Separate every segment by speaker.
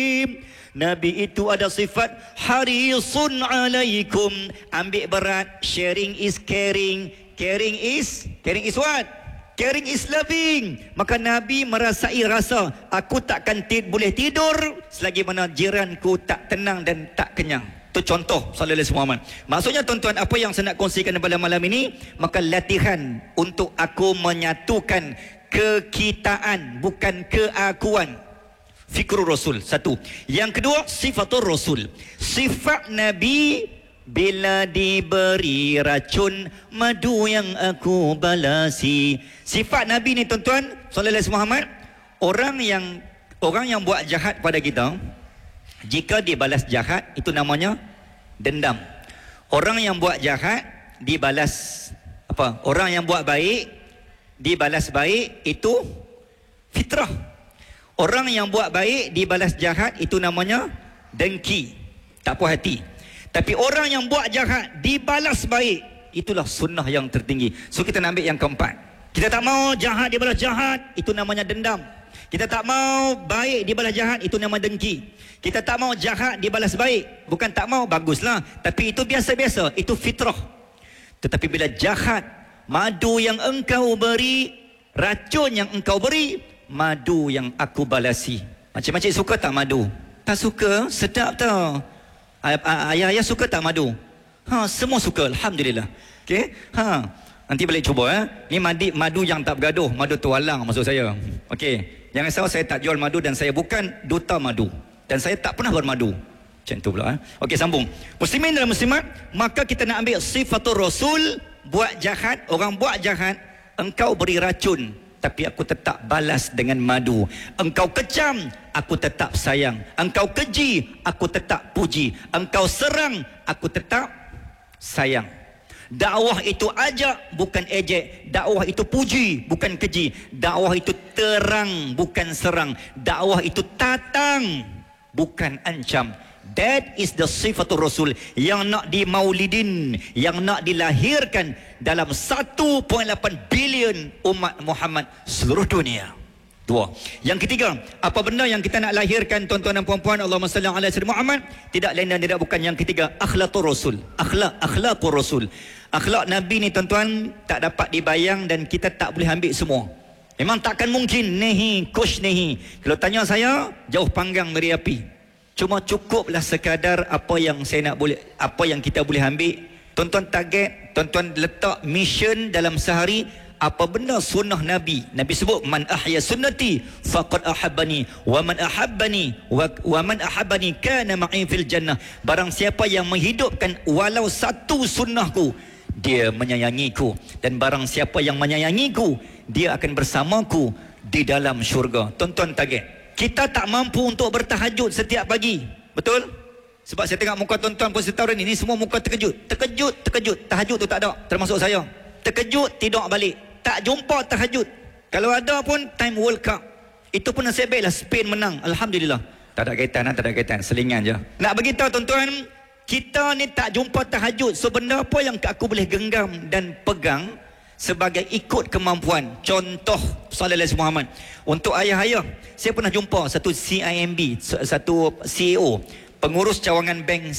Speaker 1: Nabi itu ada sifat harisun alaikum. Ambil berat. Sharing is caring. Caring is what? Caring is loving. Maka Nabi merasai rasa, aku takkan boleh tidur selagi mana jiranku tak tenang dan tak kenyang. Itu contoh sallallahu alaihi wasallam. Maksudnya tuan-tuan, apa yang saya nak kongsikan pada malam ini, maka latihan untuk aku menyatukan kekitaan, bukan keakuan. Fikrul Rasul, satu. Yang kedua, sifatul Rasul. Sifat Nabi, bila diberi racun, madu yang aku balasi. Sifat Nabi ni tuan-tuan, sallallahu alaihi Muhammad, orang yang buat jahat pada kita, jika dibalas jahat, itu namanya dendam. Orang yang buat jahat, dibalas apa? Orang yang buat baik, dibalas baik, itu fitrah. Orang yang buat baik dibalas jahat, itu namanya dengki, tak puas hati. Tapi orang yang buat jahat dibalas baik, itulah sunnah yang tertinggi. So kita nak ambil yang keempat. Kita tak mau jahat dibalas jahat, itu namanya dendam. Kita tak mau baik dibalas jahat, itu nama dengki. Kita tak mau jahat dibalas baik, bukan tak mau, baguslah, tapi itu biasa-biasa, itu fitrah. Tetapi bila jahat, madu yang engkau beri, racun yang engkau beri, madu yang aku balasi. Makcik-makcik suka tak madu? Tak suka? Sedap tau. Ayah-ayah suka tak madu? Semua suka, alhamdulillah. Okey? Nanti balik cuba. Ni madu yang tak bergaduh, madu tualang maksud saya. Okey. Jangan salah, saya tak jual madu dan saya bukan duta madu. Dan saya tak pernah bermadu. Macam tu pula. Okey, sambung. Muslimin dan muslimat, maka kita nak ambil sifatul Rasul. Buat jahat, orang buat jahat, engkau beri racun, tapi aku tetap balas dengan madu. Engkau kecam, aku tetap sayang. Engkau keji, aku tetap puji. Engkau serang, aku tetap sayang. Dakwah itu ajak, bukan ejek. Dakwah itu puji, bukan keji. Dakwah itu terang, bukan serang. Dakwah itu tatang, bukan ancam. That is the sifatul Rasul yang nak dimaulidin, yang nak dilahirkan dalam 1.8 bilion umat Muhammad seluruh dunia. Dua. Yang ketiga, apa benda yang kita nak lahirkan tuan-tuan dan puan-puan, Allahumma salli ala sayyidina Muhammad, tidak lain dan tidak bukan yang ketiga, akhlaqur Rasul. Akhlaqur Rasul. Akhlak Nabi ni tuan-tuan tak dapat dibayang dan kita tak boleh ambil semua. Memang takkan mungkin nehi kush nehi. Kalau tanya saya, jauh panggang dari api. Cuma cukuplah sekadar apa yang saya nak boleh, apa yang kita boleh ambil. Tuan-tuan target, tuan-tuan letak mission dalam sehari, apa benda sunnah Nabi. Nabi sebut, man ahya sunnati faqad ahabbani wa man ahabbani wa man ahabbani kana ma'i fil jannah. Barang siapa yang menghidupkan walau satu sunnahku, dia menyayangiku, dan barang siapa yang menyayangiku, dia akan bersamaku di dalam syurga. Tuan-tuan target. Kita tak mampu untuk bertahajud setiap pagi. Betul? Sebab saya tengok muka tuan-tuan pun setahun ini semua muka terkejut. Terkejut. Tahajud tu tak ada. Termasuk saya. Terkejut, tidur balik. Tak jumpa tahajud. Kalau ada pun time World Cup. Itu pun nasib baiklah Spain menang. Alhamdulillah. Tak ada kaitan. Selingan je. Nak beritahu tuan-tuan, kita ni tak jumpa tahajud. So benda apa yang aku boleh genggam dan pegang sebagai ikut kemampuan. Contoh sallallahu alaihi Muhammad. Untuk ayah-ayah, saya pernah jumpa satu CIMB, satu CEO, pengurus cawangan bank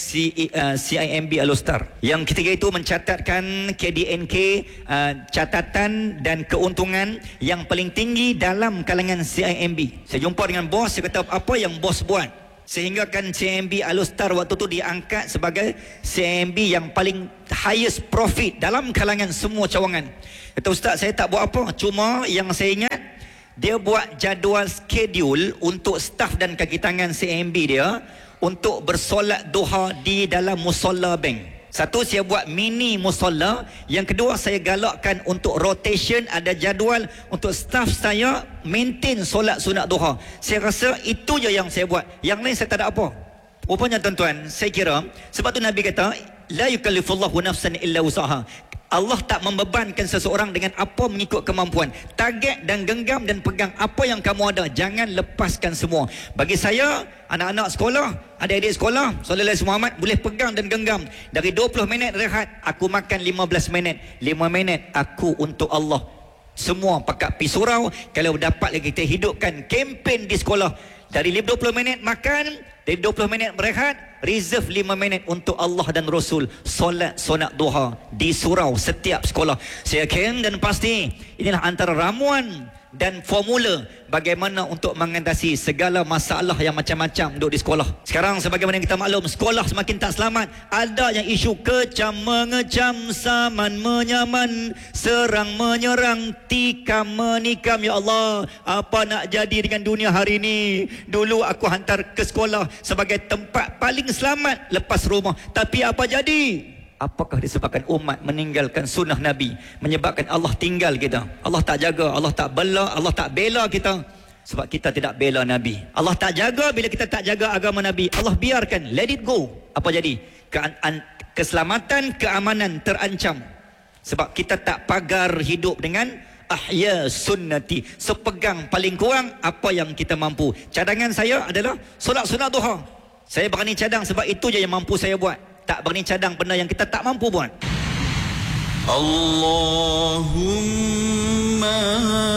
Speaker 1: CIMB Alostar. Yang ketiga itu mencatatkan KDNK, catatan dan keuntungan yang paling tinggi dalam kalangan CIMB. Saya jumpa dengan bos, saya kata apa yang bos buat sehingga kan CIMB Alostar waktu tu diangkat sebagai CIMB yang paling highest profit dalam kalangan semua cawangan. Kata ustaz, saya tak buat apa, cuma yang saya ingat dia buat jadual schedule untuk staf dan kaki tangan CIMB dia untuk bersolat duha di dalam musolla bank. Satu, saya buat mini musolla. Yang kedua, saya galakkan untuk rotation, ada jadual untuk staff saya maintain solat sunat duha. Saya rasa itu je yang saya buat. Yang lain saya tak ada apa. Rupanya tuan-tuan, saya kira sebab tu Nabi kata, la yukallifullahu nafsan illa usaha. Allah tak membebankan seseorang dengan apa mengikut kemampuan. Target dan genggam dan pegang apa yang kamu ada. Jangan lepaskan semua. Bagi saya, anak-anak sekolah, adik-adik sekolah, sallallahu alaihi Muhammad, boleh pegang dan genggam. Dari 20 minit rehat, aku makan 15 minit. 5 minit aku untuk Allah. Semua pakat pi surau. Kalau dapat lagi kita hidupkan kempen di sekolah, Dari 20 minit makan, dari 20 minit berehat, reserve 5 minit untuk Allah dan Rasul. Solat sunat duha di surau setiap sekolah. Saya yakin dan pasti inilah antara ramuan dan formula bagaimana untuk mengatasi segala masalah yang macam-macam duduk di sekolah. Sekarang sebagaimana kita maklum, sekolah semakin tak selamat. Ada yang isu kecam mengecam, saman menyaman, serang menyerang, tikam menikam. Ya Allah, apa nak jadi dengan dunia hari ini? Dulu aku hantar ke sekolah sebagai tempat paling selamat lepas rumah, tapi apa jadi? Apakah disebabkan umat meninggalkan sunnah Nabi, menyebabkan Allah tinggal kita? Allah tak jaga, Allah tak bela kita sebab kita tidak bela Nabi. Allah tak jaga bila kita tak jaga agama Nabi. Allah biarkan, let it go. Apa jadi? Keselamatan, keamanan terancam sebab kita tak pagar hidup dengan ahya sunnati. Sepegang paling kurang apa yang kita mampu. Cadangan saya adalah solat sunat duha. Saya berani cadang sebab itu je yang mampu saya buat. Tak berani cadang benda yang kita tak mampu buat.
Speaker 2: Allahumma